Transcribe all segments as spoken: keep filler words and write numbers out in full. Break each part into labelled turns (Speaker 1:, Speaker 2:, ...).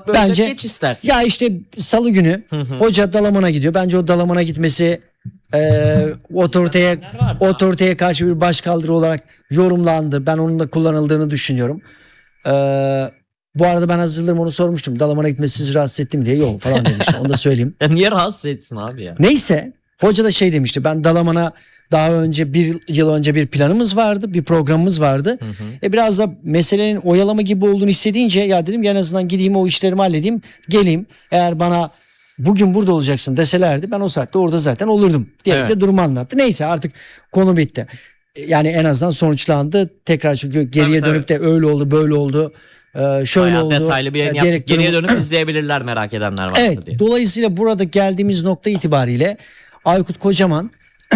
Speaker 1: ufak bir
Speaker 2: Bence,
Speaker 1: özet geç istersen.
Speaker 2: Ya işte salı günü
Speaker 1: Hı hı.
Speaker 2: hoca Dalaman'a gidiyor. Bence o Dalaman'a gitmesi e, otoriteye otoriteye karşı bir başkaldırı olarak yorumlandı. Ben onun da kullanıldığını düşünüyorum. E, bu arada ben Aziz Yıldırım onu sormuştum. Dalaman'a gitmesi sizi rahatsız etti mi diye. Yok falan demişti. Onu da söyleyeyim.
Speaker 1: Ya niye rahatsız etsin abi ya?
Speaker 2: Neyse hoca da şey demişti. Ben Dalaman'a daha önce bir yıl önce bir planımız vardı. Bir programımız vardı.
Speaker 1: Hı hı.
Speaker 2: E biraz da meselenin oyalama gibi olduğunu hissedince ya dedim ya en azından gideyim o işlerimi halledeyim. Geleyim. Eğer bana bugün burada olacaksın deselerdi ben o saatte orada zaten olurdum diye
Speaker 1: Evet.
Speaker 2: de durumu anlattı. Neyse artık konu bitti. Yani en azından sonuçlandı. Tekrar çünkü geriye
Speaker 1: Tabii,
Speaker 2: dönüp de öyle oldu böyle oldu. e, Şöyle
Speaker 1: Bayağı
Speaker 2: oldu.
Speaker 1: detaylı bir yayın
Speaker 2: e,
Speaker 1: yaptık.
Speaker 2: gerek
Speaker 1: Geriye
Speaker 2: durumu-
Speaker 1: dönüp izleyebilirler merak edenler varsa
Speaker 2: Evet,
Speaker 1: diye.
Speaker 2: dolayısıyla burada geldiğimiz nokta itibariyle Aykut Kocaman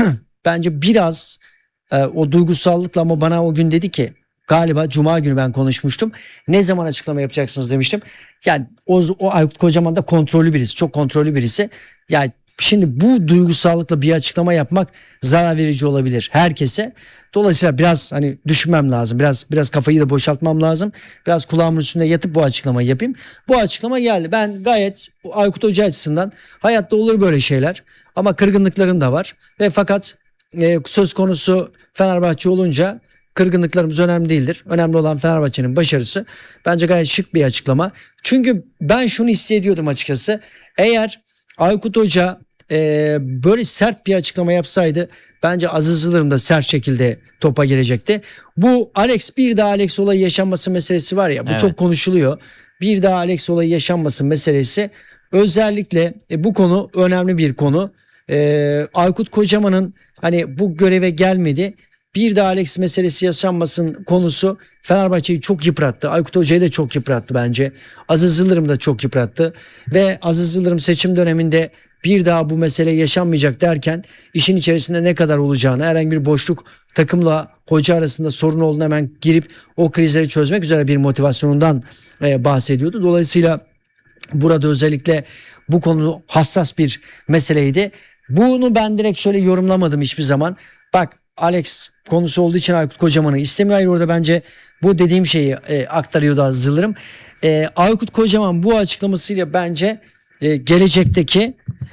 Speaker 2: bence biraz e, o duygusallıkla ama bana o gün dedi ki galiba Cuma günü ben konuşmuştum. Ne zaman açıklama yapacaksınız demiştim. Yani o, o Aykut Kocaman da kontrollü birisi. Çok kontrollü birisi. Yani şimdi bu duygusallıkla bir açıklama yapmak zarar verici olabilir herkese. Dolayısıyla biraz hani düşünmem lazım. Biraz biraz kafayı da boşaltmam lazım. Biraz kulağımın üstünde yatıp bu açıklamayı yapayım. Bu açıklama geldi. Ben gayet Aykut Hoca açısından hayatta olur böyle şeyler. Ama kırgınlıklarım da var. Ve fakat e, söz konusu Fenerbahçe olunca kırgınlıklarımız önemli değildir. Önemli olan Fenerbahçe'nin başarısı. Bence gayet şık bir açıklama. Çünkü ben şunu hissediyordum açıkçası. Eğer Aykut Hoca e, böyle sert bir açıklama yapsaydı bence Aziz Yıldırım da sert şekilde topa girecekti. Bu Alex bir daha Alex olayı yaşanması meselesi var ya bu
Speaker 1: Evet.
Speaker 2: çok konuşuluyor. Bir daha Alex olayı yaşanması meselesi özellikle e, bu konu önemli bir konu. E, Aykut Kocaman'ın hani bu göreve gelmedi. Bir de Alex meselesi yaşanmasın konusu Fenerbahçe'yi çok yıprattı. Aykut Hoca'yı da çok yıprattı bence. Aziz Yıldırım da çok yıprattı. Ve Aziz Yıldırım seçim döneminde bir daha bu mesele yaşanmayacak derken işin içerisinde ne kadar olacağını, herhangi bir boşluk takımla hoca arasında sorun olduğunu hemen girip o krizleri çözmek üzere bir motivasyonundan e, bahsediyordu. Dolayısıyla burada özellikle bu konu hassas bir meseleydi. Bunu ben direkt şöyle yorumlamadım hiçbir zaman. Bak Alex konusu olduğu için Aykut Kocaman'ı istemiyor. Hayır orada bence bu dediğim şeyi e, aktarıyordu Aziz Yıldırım. E, Aykut Kocaman bu açıklamasıyla bence e, gelecekteki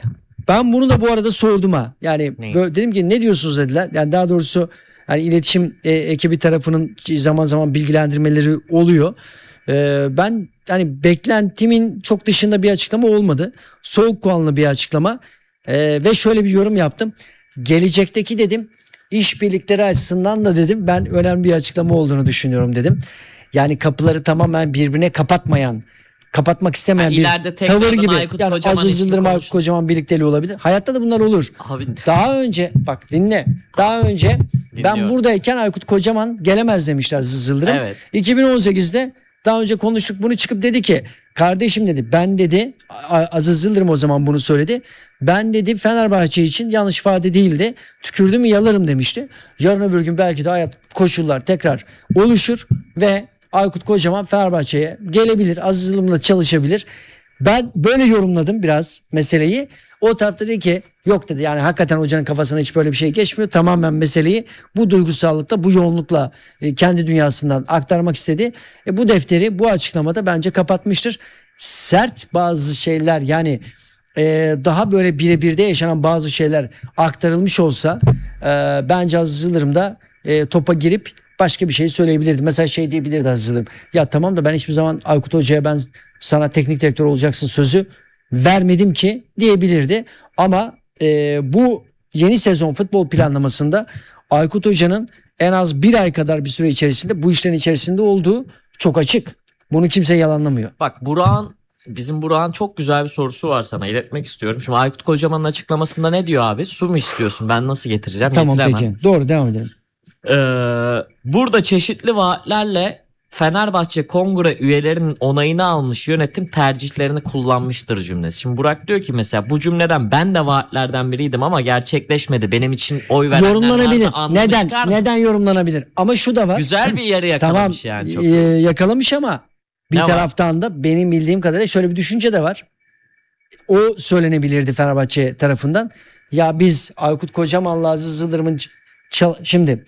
Speaker 2: ben bunu da bu arada sordum ha. Yani böyle, dedim ki ne diyorsunuz dediler. Yani daha doğrusu hani iletişim e, ekibi tarafının zaman zaman bilgilendirmeleri oluyor. E, ben hani beklentimin çok dışında bir açıklama olmadı. Soğukkanlı bir açıklama. E, ve şöyle bir yorum yaptım. Gelecekteki dedim işbirlikleri açısından da dedim ben önemli bir açıklama olduğunu düşünüyorum dedim. Yani kapıları tamamen birbirine kapatmayan, kapatmak istemeyen
Speaker 1: Yani
Speaker 2: bir
Speaker 1: ileride
Speaker 2: tavır
Speaker 1: tekrardan
Speaker 2: gibi.
Speaker 1: Aykut
Speaker 2: Yani
Speaker 1: Kocaman
Speaker 2: Aziz
Speaker 1: ismi
Speaker 2: Yıldırım Aykut
Speaker 1: konuşulur.
Speaker 2: Kocaman birlikteliği olabilir. Hayatta da bunlar olur.
Speaker 1: Abi
Speaker 2: Daha önce bak dinle. Daha önce ben
Speaker 1: Dinliyorum.
Speaker 2: buradayken Aykut Kocaman gelemez demişler Aziz Yıldırım.
Speaker 1: Evet.
Speaker 2: iki bin on sekizde daha önce konuştuk bunu çıkıp dedi ki kardeşim dedi ben dedi A- Aziz Yıldırım o zaman bunu söyledi. Ben dedi Fenerbahçe için yanlış ifade değildi. Tükürdüm yalarım demişti. Yarın öbür gün belki de hayat koşullar tekrar oluşur ve Aykut Kocaman Fenerbahçe'ye gelebilir. Aziz Yıldırım'la çalışabilir. Ben böyle yorumladım biraz meseleyi. O tarafta dedi ki yok dedi yani hakikaten hocanın kafasına hiç böyle bir şey geçmiyor. Tamamen meseleyi bu duygusallıkla bu yoğunlukla e, kendi dünyasından aktarmak istedi. E, bu defteri bu açıklamada bence kapatmıştır. Sert bazı şeyler yani e, daha böyle birebirde yaşanan bazı şeyler aktarılmış olsa e, bence Aziz Yıldırım da e, topa girip başka bir şey söyleyebilirdi. Mesela şey diyebilirdi Aziz Yıldırım. Ya tamam da ben hiçbir zaman Aykut Hoca'ya ben sana teknik direktör olacaksın sözü vermedim ki diyebilirdi. Ama e, bu yeni sezon futbol planlamasında Aykut Hoca'nın en az bir ay kadar bir süre içerisinde bu işlerin içerisinde olduğu çok açık. Bunu kimse yalanlamıyor.
Speaker 1: bak Burak'ın bizim Burak'ın çok güzel bir sorusu var sana iletmek istiyorum. Şimdi Aykut Kocaman'ın açıklamasında ne diyor abi? Su mu istiyorsun? Ben nasıl getireceğim?
Speaker 2: Tamam
Speaker 1: Getiremem.
Speaker 2: peki. Doğru devam edelim.
Speaker 1: Ee, burada çeşitli vaatlerle Fenerbahçe kongre üyelerinin onayını almış yönetim tercihlerini kullanmıştır cümlesi. Şimdi Burak diyor ki mesela bu cümleden ben de vaatlerden biriydim ama gerçekleşmedi. Benim için oy verenler
Speaker 2: Yorumlanabilir.
Speaker 1: vardı, anlamı
Speaker 2: Neden?
Speaker 1: çıkar mı?
Speaker 2: Neden yorumlanabilir? Ama şu da var.
Speaker 1: Güzel bir yere
Speaker 2: Tamam
Speaker 1: yakalamış yani çok.
Speaker 2: e, yakalamış ama bir
Speaker 1: Ne var?
Speaker 2: taraftan da benim bildiğim kadarıyla şöyle bir düşünce de var. O söylenebilirdi Fenerbahçe tarafından. Ya biz Aykut Kocaman'la Aziz Yıldırım'ın çal- şimdi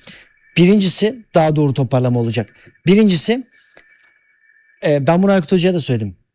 Speaker 2: birincisi daha doğru toparlama olacak. Birincisi e, ben bunu Aykut Hoca'ya da söyledim.